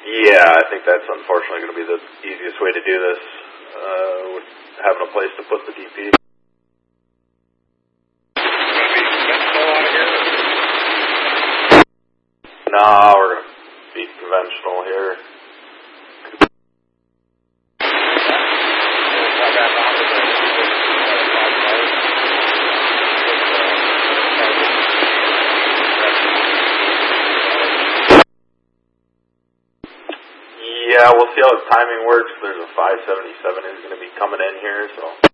Yeah, I think that's unfortunately going to be the easiest way to do this, with having a place to put the DP. Nah, we're going to be conventional here. Yeah, we'll see how the timing works. There's a 577 who's going to be coming in here, so...